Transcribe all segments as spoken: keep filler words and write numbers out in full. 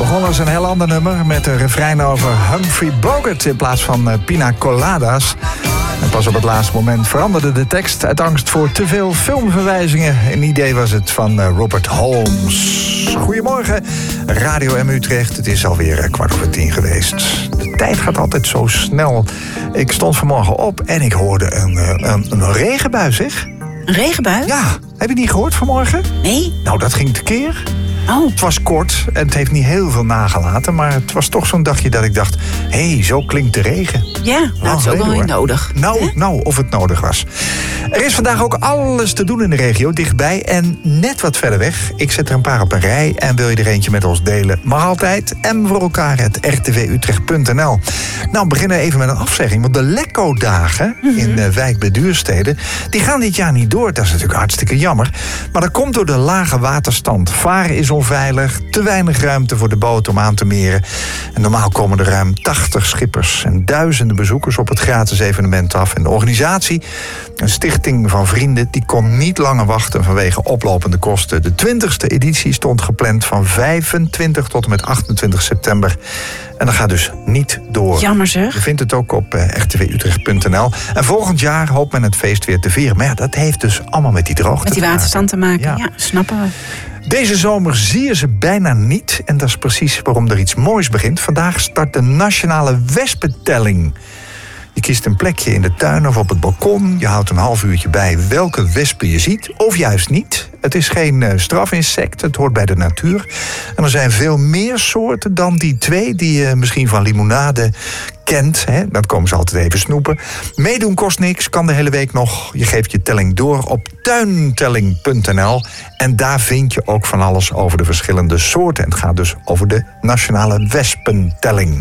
begonnen als een heel ander nummer met een refrein over Humphrey Bogart in plaats van uh, Pina Coladas. En pas op het laatste moment veranderde de tekst uit angst voor te veel filmverwijzingen. Een idee was het van uh, Robert Holmes. Goedemorgen, Radio M Utrecht. Het is alweer uh, kwart over tien geweest. De tijd gaat altijd zo snel. Ik stond vanmorgen op en ik hoorde een, uh, een, een regenbui, zeg. Een regenbui? Ja, heb je niet gehoord vanmorgen? Nee. Nou, dat ging tekeer. Oh. Het was kort en het heeft niet heel veel nagelaten, maar het was toch zo'n dagje dat ik dacht, hé, hey, zo klinkt de regen. Ja, nou, dat is ook wel weer nodig. Nou, He? nou, of het nodig was. Er is vandaag ook alles te doen in de regio, dichtbij en net wat verder weg. Ik zet er een paar op een rij en wil je er eentje met ons delen? Mag altijd. M voor elkaar, het r t v utrecht punt n l. Nou, we beginnen even met een afzegging, want de Lekko-dagen mm-hmm. in de wijk bij Duurstede, die gaan dit jaar niet door. Dat is natuurlijk hartstikke jammer. Maar dat komt door de lage waterstand. Varen is onveilig, te weinig ruimte voor de boot om aan te meren. En normaal komen er ruim tachtig schippers en duizenden bezoekers op het gratis evenement af. En de organisatie, een stichting van vrienden, die kon niet langer wachten vanwege oplopende kosten. De twintigste editie stond gepland van vijfentwintig tot en met achtentwintig september. En dat gaat dus niet door. Jammer zeg. Je vindt het ook op uh, r t v utrecht punt n l. En volgend jaar hoopt men het feest weer te vieren. Maar ja, dat heeft dus allemaal met die droogte Met die waterstand te maken, te maken. Ja. ja, snappen we. Deze zomer zie je ze bijna niet. En dat is precies waarom er iets moois begint. Vandaag start de nationale wespentelling. Je kiest een plekje in de tuin of op het balkon. Je houdt een half uurtje bij welke wespen je ziet. Of juist niet. Het is geen uh, strafinsect, het hoort bij de natuur. En er zijn veel meer soorten dan die twee die je misschien van limonade kent. Hè? Dat komen ze altijd even snoepen. Meedoen kost niks, kan de hele week nog. Je geeft je telling door op tuintelling punt n l. En daar vind je ook van alles over de verschillende soorten. En het gaat dus over de nationale wespentelling.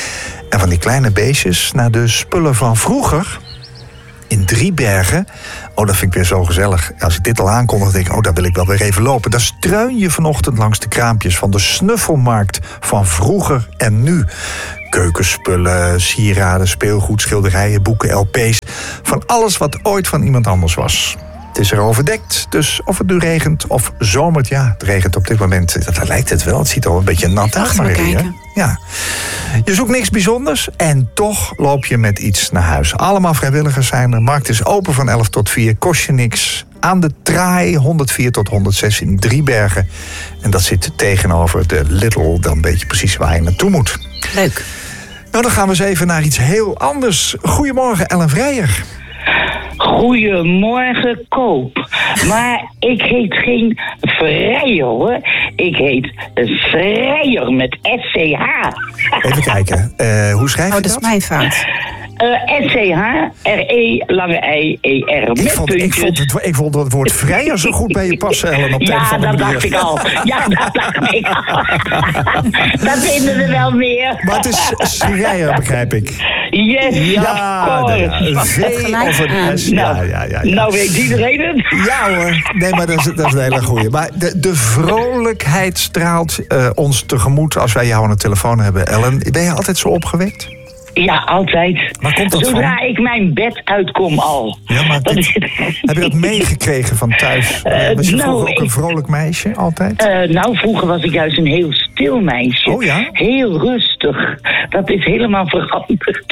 En van die kleine beestjes naar de spullen van vroeger. In Driebergen. Oh, dat vind ik weer zo gezellig. Als ik dit al aankondig, denk ik, oh, daar wil ik wel weer even lopen. Dan struin je vanochtend langs de kraampjes van de snuffelmarkt van vroeger en nu. Keukenspullen, sieraden, speelgoed, schilderijen, boeken, L P's. Van alles wat ooit van iemand anders was. Het is er overdekt, dus of het nu regent of zomert, ja, het regent op dit moment, dat, dat lijkt het wel. Het ziet al een beetje nat uit, Marie. Ja. Je zoekt niks bijzonders en toch loop je met iets naar huis. Allemaal vrijwilligers zijn er. Markt is open van elf tot vier, kost je niks. Aan de Traai honderdvier tot honderdzes in Driebergen. En dat zit tegenover de Lidl, dan weet je precies waar je naartoe moet. Leuk. Nou, dan gaan we eens even naar iets heel anders. Goedemorgen, Ellen Vrijer. Goedemorgen, Koop. Maar ik heet geen Vrijer, hoor. Ik heet Vrijer met S C H. Even kijken, uh, hoe schrijf je oh, dat? dat is mijn fout. Uh, S C H R E lange I E R. Ik vond, ik, vond het, ik vond het woord vrijer zo goed bij je passen, Ellen, op de ja, van de dat manier. dacht ik al. Ja, dat dacht ik al. Dat vinden we wel meer. Maar het is schrijer, begrijp ik. Yes, ja, of course. Ja, V of een S. Ja, nou, ja, ja, ja. nou weet iedereen het. Ja hoor, nee, maar dat is, dat is een hele goeie. Maar de, de vrolijkheid straalt uh, ons tegemoet als wij jou aan de telefoon hebben, Ellen. Ben je altijd zo opgewekt? Ja, altijd. Waar komt dat Zodra van? ik mijn bed uitkom al. Ja, maar dit, heb je dat meegekregen van thuis? Uh, was je nou, vroeger ook een ik, vrolijk meisje, altijd? Uh, nou, vroeger was ik juist een heel stil meisje. Oh ja? Heel rustig. Dat is helemaal veranderd.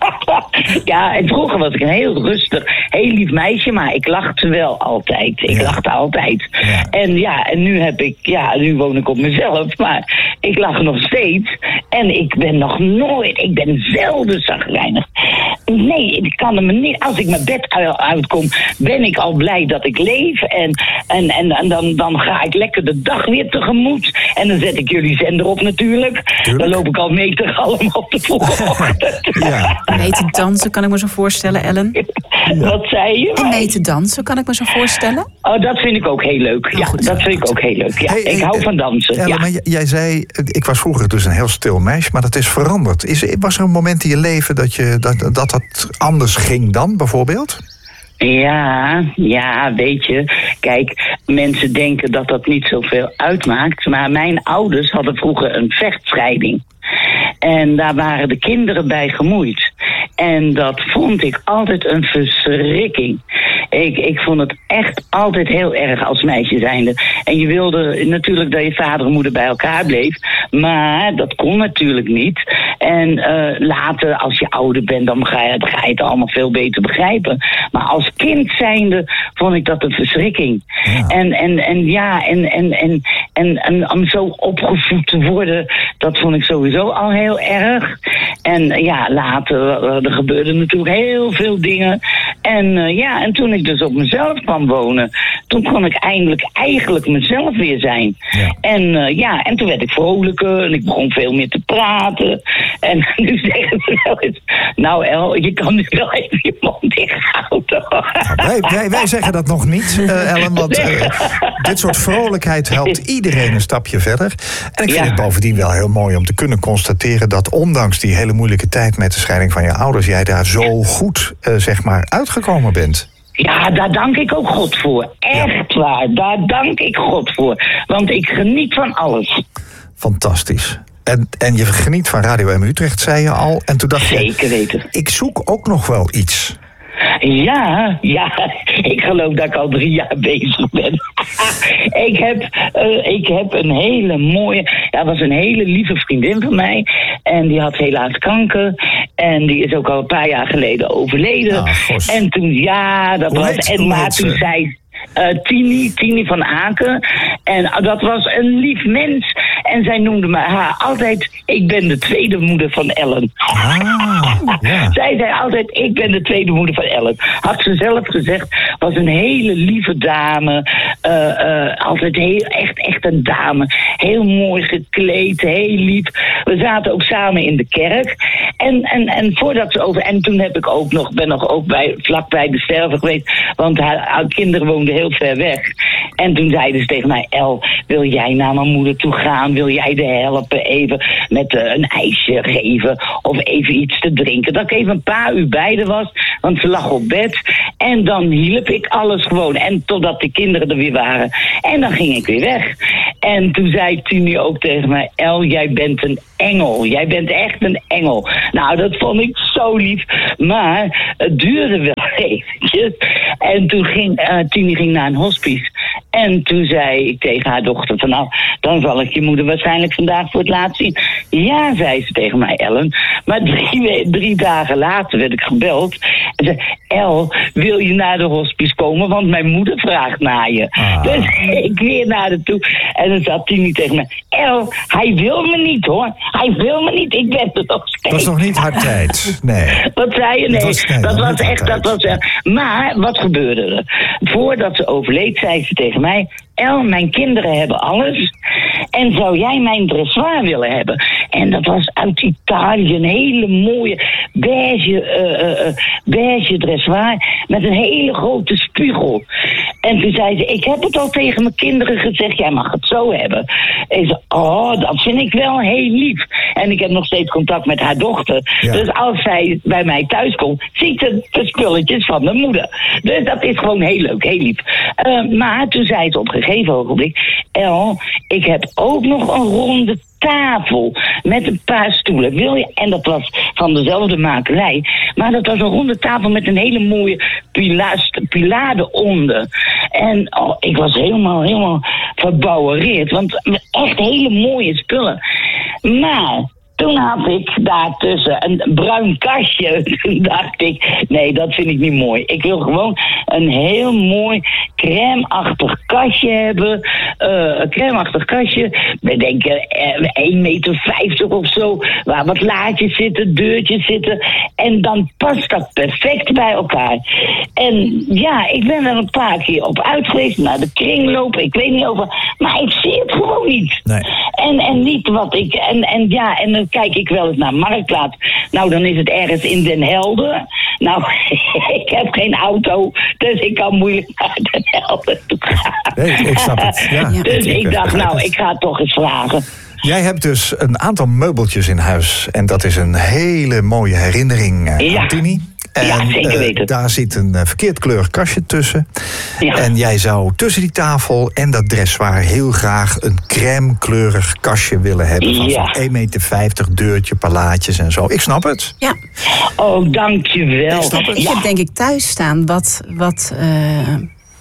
Ja, en vroeger was ik een heel rustig, heel lief meisje, maar ik lachte wel altijd. Ik ja. lachte altijd. Ja. En ja, en nu heb ik, ja, nu woon ik op mezelf, maar ik lach nog steeds. En ik ben nog nooit, ik ben zelden zagrijnig. Nee, ik kan er me niet, als ik mijn bed uitkom, ben ik al blij dat ik leef. En, en, en, en dan, dan ga ik lekker de dag weer tegemoet. En dan zet ik jullie zender op natuurlijk. Tuurlijk. Dan loop ik al mee te galmen op de vroege ochtend. Ja. Mee te dansen kan ik me zo voorstellen, Ellen. Ja. Wat zei je? En mee te dansen kan ik me zo voorstellen. Oh, dat vind ik ook heel leuk. Ja, goed, dat vind ik ook heel leuk. Ja, hey, ik hou van dansen. Ellen, ja. maar j- jij zei, ik was vroeger dus een heel stil meisje, maar dat is veranderd. Is, was er een moment in je leven dat, je, dat, dat dat anders ging dan, bijvoorbeeld? Ja, ja, weet je. Kijk, mensen denken dat dat niet zoveel uitmaakt. Maar mijn ouders hadden vroeger een vechtscheiding. En daar waren de kinderen bij gemoeid. En dat vond ik altijd een verschrikking. Ik, ik vond het echt altijd heel erg als meisje zijnde. En je wilde natuurlijk dat je vader en moeder bij elkaar bleef. Maar dat kon natuurlijk niet. En uh, later, als je ouder bent, dan ga je, dan ga je het allemaal veel beter begrijpen. Maar als kind zijnde vond ik dat een verschrikking. Ja. En, en, en ja, en, en, en, en, en om zo opgevoed te worden, dat vond ik sowieso al heel erg. En ja, later, er gebeurden natuurlijk heel veel dingen. En uh, ja, en toen ik dus op mezelf kwam wonen, toen kon ik eindelijk eigenlijk mezelf weer zijn. Ja. En uh, ja, en toen werd ik vrolijker en ik begon veel meer te praten. En nu zeggen ze wel eens, nou El, je kan nu wel even je mond dicht houden. Nou, wij, wij, wij zeggen dat nog niet, uh, Ellen, want uh, dit soort vrolijkheid helpt iedereen een stapje verder. En ik vind ja. het bovendien wel heel mooi om te kunnen constateren dat ondanks die hele moeilijke tijd met de scheiding van je ouders, jij daar zo goed, uh, zeg maar, uitgekomen bent. Ja, daar dank ik ook God voor. Echt ja. waar, daar dank ik God voor. Want ik geniet van alles. Fantastisch. En, en je geniet van Radio M Utrecht, zei je al. En toen dacht je, zeker weten. Ik zoek ook nog wel iets. Ja, ja, ik geloof dat ik al drie jaar bezig ben. ik, heb, uh, ik heb een hele mooie, dat was een hele lieve vriendin van mij. En die had helaas kanker. En die is ook al een paar jaar geleden overleden. Ah, en toen, ja, dat was, en maar toen zei... Uh, Tini, Tini van Aken. En uh, dat was een lief mens. En zij noemde me haar altijd, ik ben de tweede moeder van Ellen. Ah, ja. Zij zei altijd, ik ben de tweede moeder van Ellen. Had ze zelf gezegd, was een hele lieve dame. Uh, uh, altijd heel, echt, echt een dame. Heel mooi gekleed, heel lief. We zaten ook samen in de kerk. En, en, en voordat ze over... En toen heb ik ook nog, ben nog ook bij, vlakbij de sterven geweest. Want haar, haar kinderen woonden heel ver weg. En toen zeiden ze tegen mij, El, wil jij naar mijn moeder toe gaan? Wil jij de helpen even met uh, een ijsje geven? Of even iets te drinken? Dat ik even een paar uur bij haar was, want ze lag op bed. En dan hielp ik alles gewoon. En totdat de kinderen er weer waren. En dan ging ik weer weg. En toen zei Tini ook tegen mij, El, jij bent een engel. Jij bent echt een engel. Nou, dat vond ik zo lief. Maar het duurde wel eventjes. En toen ging uh, Tini ging naar een hospice. En toen zei ik tegen haar dochter van, nou, dan zal ik je moeder waarschijnlijk vandaag voor het laatst zien. Ja, zei ze tegen mij, Ellen. Maar drie, drie dagen later werd ik gebeld. En zei, El, wil je naar de hospice komen? Want mijn moeder vraagt naar je. Ah. Dus ik weer naar haar toe. En dan zat Tini tegen mij, El, hij wil me niet hoor. Hij wil me niet, ik ben er nog steeds. Dat was nog niet haar tijd, nee. Wat zei je? Nee, dat was, nee, dat was echt, dat was echt. Maar, wat gebeurde er? Voordat ze overleed, zei ze tegen mij, El, mijn kinderen hebben alles. En zou jij mijn dressoir willen hebben? En dat was uit Italië, een hele mooie beige, uh, uh, beige dressoir met een hele grote spiegel. En toen zei ze, ik heb het al tegen mijn kinderen gezegd, jij mag het zo hebben. En ze, oh, dat vind ik wel heel lief. En ik heb nog steeds contact met haar dochter. Ja. Dus als zij bij mij thuis komt, ziet ze de spulletjes van mijn moeder. Dus dat is gewoon heel leuk, heel lief. Uh, maar toen zei ze op een gegeven ogenblik, El, ik heb ook nog een ronde tafel met een paar stoelen. Wil je? En dat was van dezelfde makelij. Maar dat was een ronde tafel met een hele mooie pilade onder. En oh, ik was helemaal, helemaal verbouwereerd. Want echt hele mooie spullen. Maar toen had ik daartussen een bruin kastje. Toen dacht ik, nee, dat vind ik niet mooi. Ik wil gewoon een heel mooi crème-achtig kastje hebben. Uh, een crème-achtig kastje. We denken uh, één meter vijftig of zo. Waar wat laadjes zitten, deurtjes zitten. En dan past dat perfect bij elkaar. En ja, ik ben er een paar keer op uit geweest. Naar de kringloop. Ik weet niet over. Maar ik zie het gewoon niet. Nee. En, en niet wat ik. En, en ja, en dan kijk ik wel eens naar Marktplaats. Nou, dan is het ergens in Den Helder. Nou, ik heb geen auto. Dus ik kan moeilijk naar Den Helder toe gaan. Nee, ik snap het. Ja, dus ik, ik dacht, nou, ik ga het toch eens vragen. Jij hebt dus een aantal meubeltjes in huis. En dat is een hele mooie herinnering aan ja. Tini. En ja, zeker weten. Uh, daar zit een uh, verkeerd kleurig kastje tussen. Ja. En jij zou tussen die tafel en dat dressoir heel graag een crème kleurig kastje willen hebben. Van ja. zo'n één meter vijftig, deurtje, palaatjes en zo. Ik snap het. Ja. Oh, dankjewel. Ik, snap het. Ik ja. heb denk ik thuis staan wat... wat uh...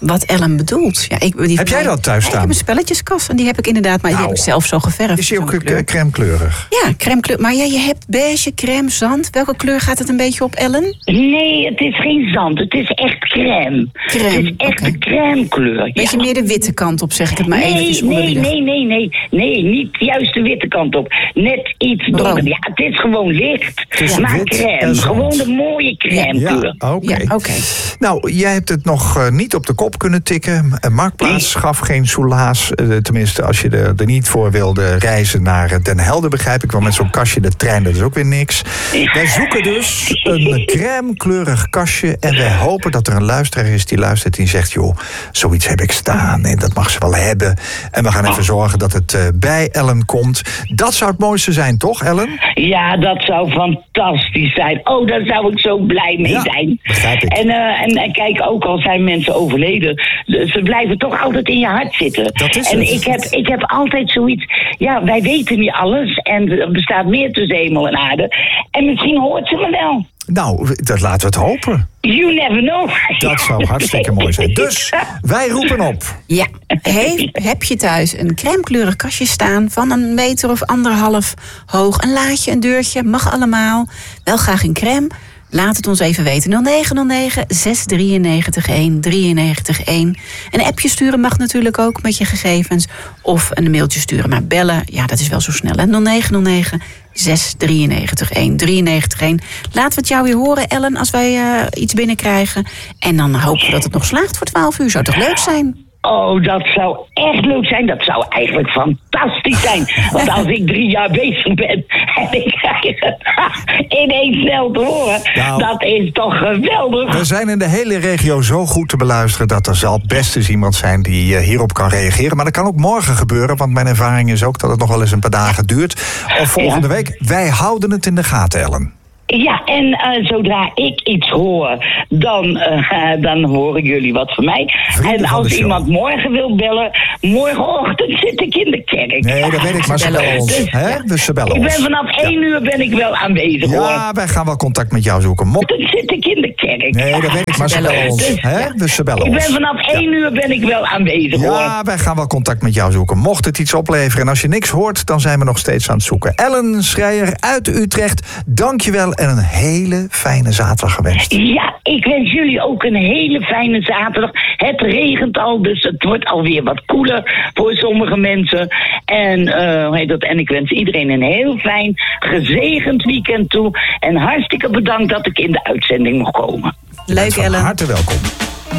wat Ellen bedoelt. Ja, ik, die heb jij dat thuis staan? Ja, ik heb een spelletjeskast en die heb ik inderdaad, maar nou, die heb ik zelf zo geverfd. Is die ook crème kleurig? Ja, crème kleur. Maar ja, je hebt beige, crème, zand. Welke kleur gaat het een beetje op, Ellen? Nee, het is geen zand. Het is echt crème. Crème, het is echt okay. een crème kleur. Beetje ja. meer de witte kant op, zeg ik het maar nee, eventjes nee, onderbiedig. nee, nee, nee. Nee, niet juist de witte kant op. Net iets donker. Ja, het is gewoon licht. Ja. Maar crème. Gewoon de mooie crème kleur. Ja, oké. Okay. Ja, okay. Nou, jij hebt het nog uh, niet op de kop kunnen tikken. Marktplaats nee. gaf geen soelaas. Uh, tenminste, als je er, er niet voor wilde reizen naar Den Helder, begrijp ik. Want met zo'n kastje de trein, dat is ook weer niks. Wij zoeken dus een crème kleurig kastje. En wij hopen dat er een luisteraar is die luistert en zegt, joh, zoiets heb ik staan en dat mag ze wel hebben. En we gaan even zorgen dat het uh, bij Ellen komt. Dat zou het mooiste zijn, toch, Ellen? Ja, dat zou fantastisch zijn. Oh, daar zou ik zo blij mee ja, zijn. Begrijp ik. En, uh, en, en kijk, ook al zijn mensen overleden, ze blijven toch altijd in je hart zitten. Dat is en het. Ik heb, ik heb altijd zoiets, ja, wij weten niet alles en er bestaat meer tussen hemel en aarde. En misschien hoort ze me wel. Nou, dat laten we het hopen. You never know. Dat zou hartstikke mooi zijn. Dus wij roepen op. Ja, He, heb je thuis een crèmekleurig kastje staan van een meter of anderhalf hoog, een laadje, een deurtje, mag allemaal. Wel graag in crème. Laat het ons even weten. nul negen nul negen zes drie negen een drie negen een. Een appje sturen mag natuurlijk ook met je gegevens. Of een mailtje sturen. Maar bellen, ja, dat is wel zo snel. Hè? nul negen nul negen zes drie negen een drie negen een. Laten we het jou weer horen, Ellen, als wij uh, iets binnenkrijgen. En dan hopen we dat het nog slaagt voor twaalf uur. Zou toch leuk zijn? Oh, dat zou echt leuk zijn. Dat zou eigenlijk fantastisch zijn. Want als ik drie jaar bezig ben en ik krijg het ineens snel te horen, nou, dat is toch geweldig. We zijn in de hele regio zo goed te beluisteren dat er zal best eens iemand zijn die hierop kan reageren. Maar dat kan ook morgen gebeuren, want mijn ervaring is ook dat het nog wel eens een paar dagen duurt. Of volgende ja. week. Wij houden het in de gaten, Ellen. Ja, en uh, zodra ik iets hoor, dan, uh, dan horen jullie wat van mij. Vrienden en van als iemand morgen wil bellen, morgenochtend zit ik in de kerk. Nee, dat weet ik, maar ze bellen ons. Dus, hè? Dus ze bellen ik ben ons. vanaf één ja. uur ben ik wel aanwezig, ja, hoor. Ja, wij gaan wel contact met jou zoeken. Mo- dan zit ik in de kerk. Nee, dat weet ik, maar ze bellen ons. Dus, hè? Dus ze bellen ik ons. ben vanaf één ja. uur ben ik wel aanwezig, ja, hoor. Ja, wij gaan wel contact met jou zoeken. Mocht het iets opleveren en als je niks hoort, dan zijn we nog steeds aan het zoeken. Ellen Schreier uit Utrecht, dank je wel en een hele fijne zaterdag gewenst. Ja, ik wens jullie ook een hele fijne zaterdag. Het regent al, dus het wordt alweer wat koeler voor sommige mensen. En, uh, hoe heet dat? En ik wens iedereen een heel fijn, gezegend weekend toe. En hartstikke bedankt dat ik in de uitzending mocht komen. Leuk, Ellen. Van harte welkom.